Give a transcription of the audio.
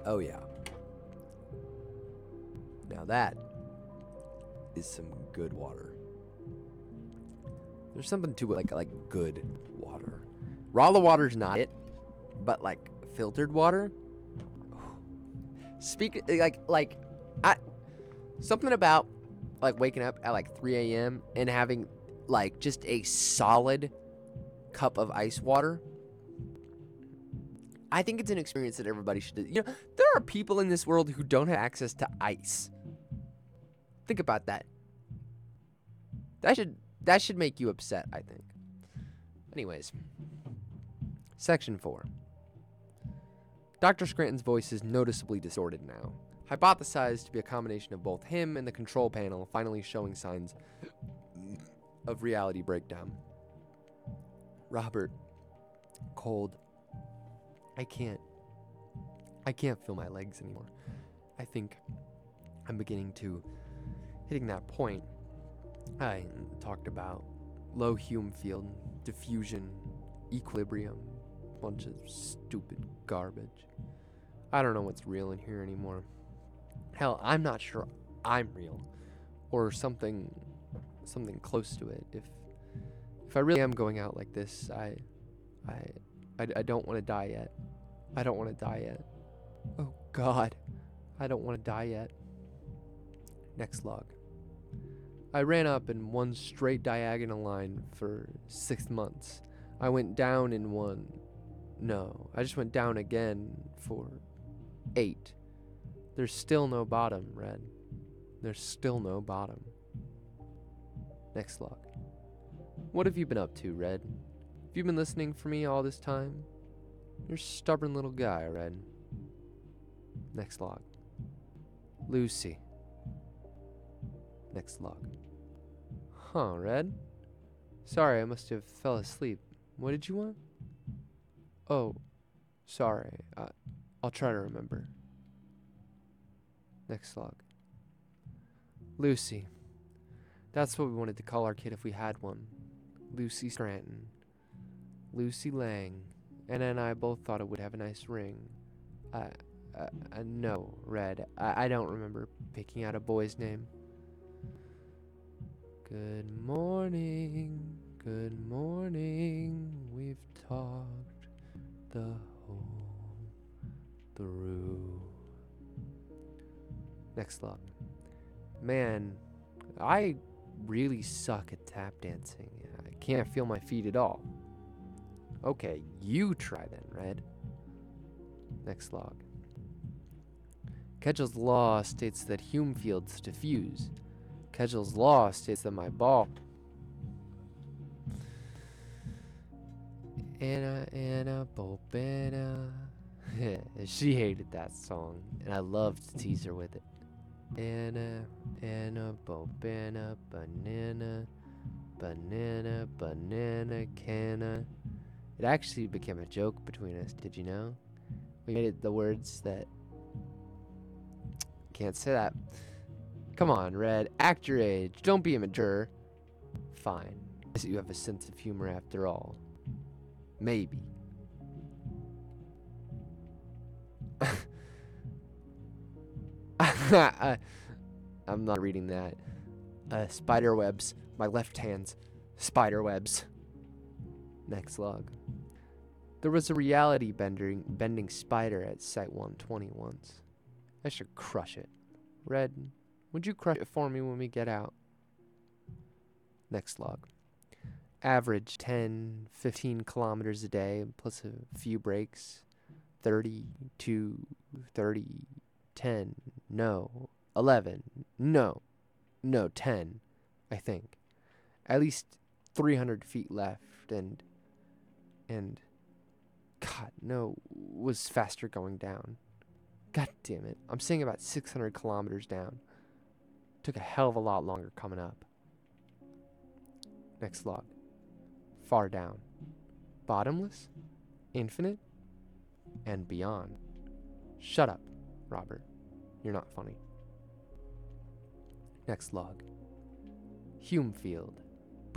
Oh yeah. Now that is some good water. There's something to it, like good water. Raw water's not it, but like filtered water. I something about like waking up at like 3 a.m. and having like just a solid cup of ice water. I think it's an experience that everybody should do. You know, there are people in this world who don't have access to ice. Think about that. That should make you upset, I think. Anyways, section 4. Dr. Scranton's voice is noticeably distorted now. Hypothesized to be a combination of both him and the control panel finally showing signs of reality breakdown. Robert, cold. I can't feel my legs anymore. I think I'm beginning to hitting that point I talked about. Low Hume field, diffusion, equilibrium, bunch of stupid garbage. I don't know what's real in here anymore. Hell, I'm not sure I'm real, or something close to it. If I really am going out like this, I don't want to die yet. I don't want to die yet. Oh God, I don't want to die yet. Next log. I ran up in one straight diagonal line for 6 months. I went down in one. No, I just went down again for 8. There's still no bottom, Red. There's still no bottom. Next log. What have you been up to, Red? Have you been listening for me all this time? You're a stubborn little guy, Red. Next log. Lucy. Next log. Huh, Red? Sorry, I must have fell asleep. What did you want? Oh, sorry. I'll try to remember. Next log. Lucy. That's what we wanted to call our kid if we had one. Lucy Scranton. Lucy Lang. Anna and I both thought it would have a nice ring. No, Red. I don't remember picking out a boy's name. Good morning, we've talked the whole through. Next log. Man, I really suck at tap dancing. I can't feel my feet at all. Okay, you try then, Red. Next log. Kedgel's law states that Hume fields diffuse. Kedgel's law states that my ball... Anna, Bobana... She hated that song, and I loved to tease her with it. Anna, Bobana, banana, canna. It actually became a joke between us, did you know? We made it the words that... Can't say that. Come on, Red. Act your age. Don't be immature. Fine. I guess you have a sense of humor after all. Maybe. I'm not reading that. Spider webs. My left hand's spider webs. Next log. There was a reality bending spider at Site 120 once. I should crush it. Red, would you crush it for me when we get out? Next log. Average 10, 15 kilometers a day, plus a few breaks. 30, 30, 10, no. 11, no. No, 10, I think. At least 300 feet left, and God, no, was faster going down. God damn it. I'm saying about 600 kilometers down. Took a hell of a lot longer coming up. Next log. Far down. Bottomless, infinite, and beyond. Shut up, Robert. You're not funny. Next log. Hume field.